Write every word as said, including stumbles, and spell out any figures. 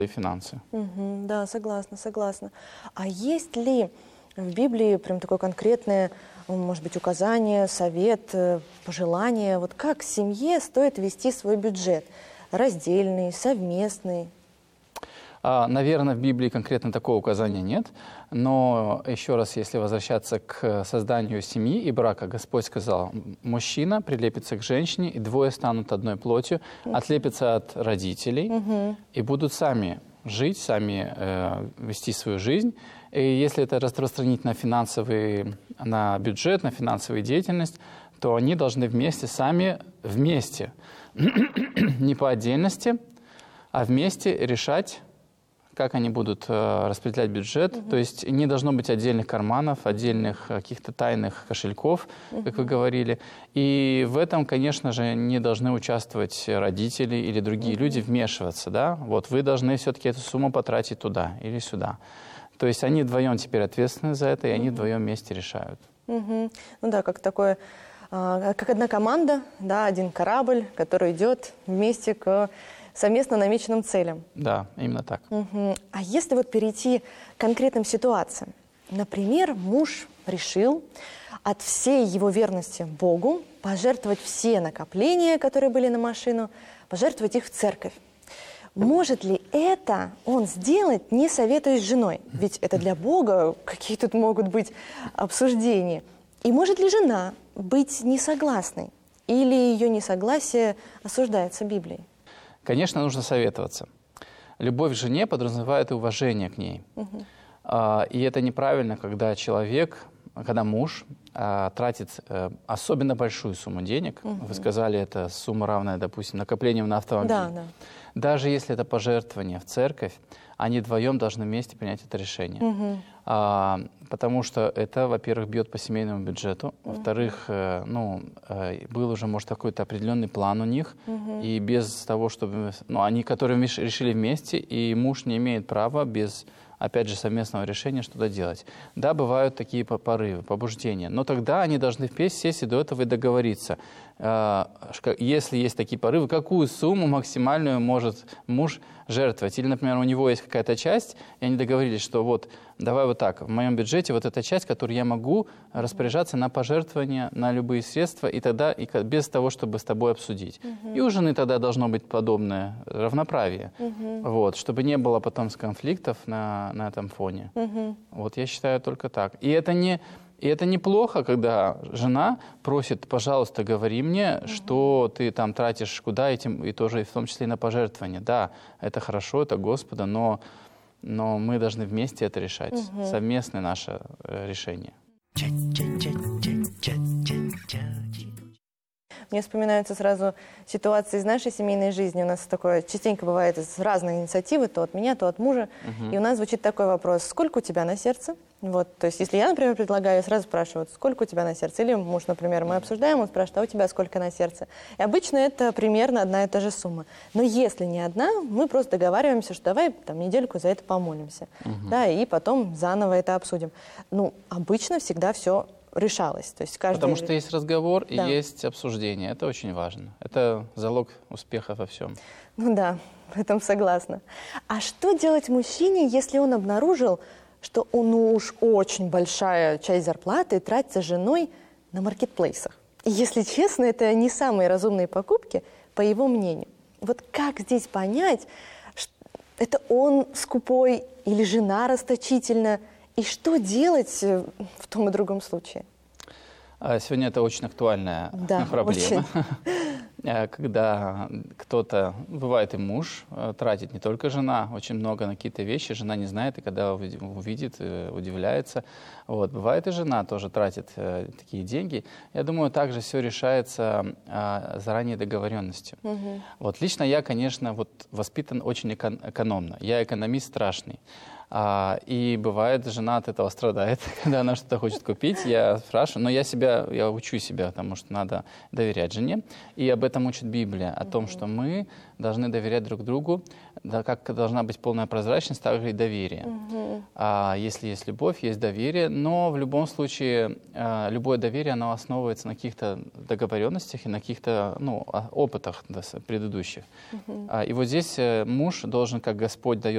и финансы. Угу, да, согласна, согласна. А есть ли в Библии прям такое конкретное, может быть, указание, совет, пожелание, вот как семье стоит вести свой бюджет? Раздельный, совместный? А, наверное, в Библии конкретно такого указания нет, но еще раз, если возвращаться к созданию семьи и брака, Господь сказал, мужчина прилепится к женщине, и двое станут одной плотью, отлепятся от родителей mm-hmm. и будут сами жить, сами э, вести свою жизнь. И если это распространить на финансовый, на бюджет, на финансовую деятельность, то они должны вместе, сами вместе, не по отдельности, а вместе решать, как они будут э, распределять бюджет. Uh-huh. То есть не должно быть отдельных карманов, отдельных каких-то тайных кошельков, uh-huh. как вы говорили. И в этом, конечно же, не должны участвовать родители или другие uh-huh. люди, вмешиваться. Да? Вот вы должны все-таки эту сумму потратить туда или сюда. То есть они вдвоем теперь ответственны за это, и они uh-huh. вдвоем вместе решают. Uh-huh. Ну да, как такое, э, как одна команда, да, один корабль, который идет вместе к совместно намеченным целям. Да, именно так. Угу. А если вот перейти к конкретным ситуациям? Например, муж решил от всей его верности Богу пожертвовать все накопления, которые были на машину, пожертвовать их в церковь. Может ли это он сделать, не советуясь с женой? Ведь это для Бога, какие тут могут быть обсуждения. И может ли жена быть несогласной? Или ее несогласие осуждается Библией? Конечно, нужно советоваться. Любовь к жене подразумевает и уважение к ней. Uh-huh. а, и это неправильно, когда человек, когда муж а, тратит а, особенно большую сумму денег. Uh-huh. Вы сказали, это сумма равная, допустим, накоплениям на автомобиль. Да, да. Даже если это пожертвование в церковь, они вдвоем должны вместе принять это решение. Uh-huh. а, потому что это, во-первых, бьет по семейному бюджету. Uh-huh. Во-вторых, э, ну, э, был уже, может, какой-то определенный план у них. Uh-huh. И без того, чтобы... Ну, они, которые решили вместе, и муж не имеет права без, опять же, совместного решения что-то делать. Да, бывают такие порывы, побуждения. Но тогда они должны вместе сесть и до этого и договориться. Э, если есть такие порывы, какую сумму максимальную может муж жертвовать? Или, например, у него есть какая-то часть, и они договорились, что вот, давай вот так, в моем бюджете вот эта часть, которую я могу распоряжаться на пожертвования, на любые средства, и тогда и без того, чтобы с тобой обсудить. Uh-huh. И у жены тогда должно быть подобное равноправие, uh-huh. вот, чтобы не было потом конфликтов на, на этом фоне. Uh-huh. Вот я считаю только так. И это не... И это неплохо, когда жена просит, пожалуйста, говори мне, uh-huh. что ты там тратишь куда, и, тем, и тоже и в том числе и на пожертвования. Да, это хорошо, это Господа, но, но мы должны вместе это решать. Uh-huh. Совместное наше э, решение. Мне вспоминаются сразу ситуации из нашей семейной жизни. У нас такое частенько бывает из разных инициативы, то от меня, то от мужа. Uh-huh. И у нас звучит такой вопрос: сколько у тебя на сердце? Вот, то есть, если я, например, предлагаю, я сразу спрашиваю, сколько у тебя на сердце? Или муж, например, мы обсуждаем, он спрашивает, а у тебя сколько на сердце? И обычно это примерно одна и та же сумма. Но если не одна, мы просто договариваемся, что давай там недельку за это помолимся. Uh-huh. Да, и потом заново это обсудим. Ну, обычно всегда все решалось. То есть каждый... Потому что есть разговор и да. есть обсуждение. Это очень важно. Это залог успеха во всем. Ну да, в этом согласна. А что делать мужчине, если он обнаружил, что он уж очень большая часть зарплаты тратится женой на маркетплейсах? И, если честно, это не самые разумные покупки, по его мнению. Вот как здесь понять, это он скупой или жена расточительна? И что делать в том и другом случае? Сегодня это очень актуальная да, проблема. Очень. Когда кто-то, бывает и муж, тратит, не только жена, очень много на какие-то вещи, жена не знает, и когда увидит, удивляется. Вот. Бывает и жена тоже тратит такие деньги. Я думаю, также все решается заранее договоренностью. Угу. Вот. Лично я, конечно, вот, воспитан очень экономно. Я экономист страшный. А, и бывает, жена от этого страдает, когда она что-то хочет купить. Я спрашиваю, но я себя, я учу себя, потому что надо доверять жене. И об этом учит Библия, о том, что мы должны доверять друг другу, да, как должна быть полная прозрачность, так же и доверие. Uh-huh. А, если есть любовь, есть доверие, но в любом случае а, любое доверие, оно основывается на каких-то договоренностях и на каких-то ну, опытах да, предыдущих. Uh-huh. а, и вот здесь муж должен, как Господь дает